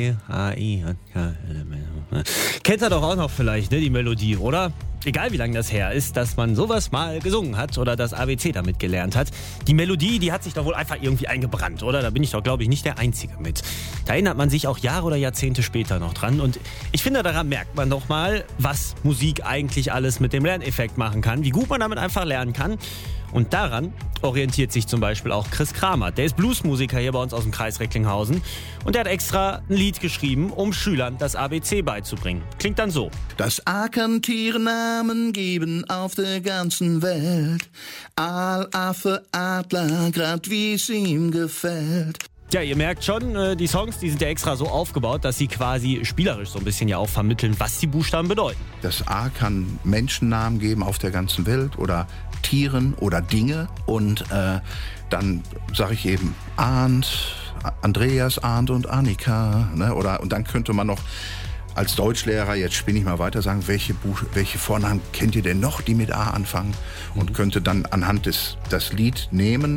Kennt er doch auch noch vielleicht, ne, die Melodie, oder? Egal wie lange das her ist, dass man sowas mal gesungen hat oder das ABC damit gelernt hat. Die Melodie, die hat sich doch wohl einfach irgendwie eingebrannt, oder? Da bin ich doch, glaube ich, nicht der Einzige mit. Da erinnert man sich auch Jahre oder Jahrzehnte später noch dran. Und ich finde, daran merkt man doch mal, was Musik eigentlich alles mit dem Lerneffekt machen kann, wie gut man damit einfach lernen kann. Und daran orientiert sich zum Beispiel auch Chris Kramer. Der ist Bluesmusiker hier bei uns aus dem Kreis Recklinghausen. Und der hat extra ein Lied geschrieben, um Schülern das ABC beizubringen. Klingt dann so. Das A kann Tieren Namen geben auf der ganzen Welt. Aal, Affe, Adler, grad wie es ihm gefällt. Ja, ihr merkt schon, die Songs, die sind ja extra so aufgebaut, dass sie quasi spielerisch so ein bisschen ja auch vermitteln, was die Buchstaben bedeuten. Das A kann Menschennamen geben auf der ganzen Welt oder Tieren oder Dinge. Und dann sage ich eben Arndt, Andreas, Arndt und Annika. Ne? Und dann könnte man noch als Deutschlehrer, jetzt spinne ich mal weiter, sagen, welche Vornamen kennt ihr denn noch, die mit A anfangen? Und könnte dann anhand das Lied nehmen,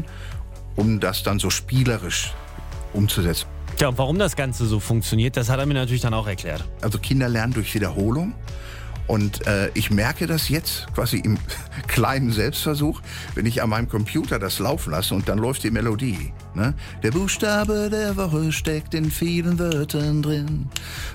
um das dann so spielerisch umzusetzen. Tja, und warum das Ganze so funktioniert, das hat er mir natürlich dann auch erklärt. Also Kinder lernen durch Wiederholung. Und ich merke das jetzt quasi im kleinen Selbstversuch, wenn ich an meinem Computer das laufen lasse und dann läuft die Melodie. Ne? Der Buchstabe der Woche steckt in vielen Wörtern drin.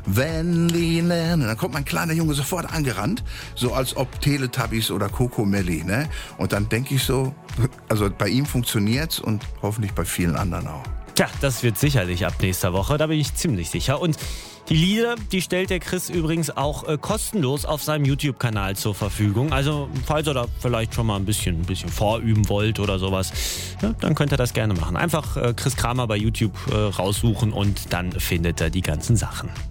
Wenn wir ihn lernen, dann kommt mein kleiner Junge sofort angerannt, so als ob Teletubbies oder Cocomelli. Ne? Und dann denke ich so, also bei ihm funktioniert's und hoffentlich bei vielen anderen auch. Tja, das wird sicherlich ab nächster Woche, da bin ich ziemlich sicher. Und die Lieder, die stellt der Chris übrigens auch kostenlos auf seinem YouTube-Kanal zur Verfügung. Also falls ihr da vielleicht schon mal ein bisschen vorüben wollt oder sowas, ja, dann könnt ihr das gerne machen. Einfach Chris Kramer bei YouTube raussuchen und dann findet ihr die ganzen Sachen.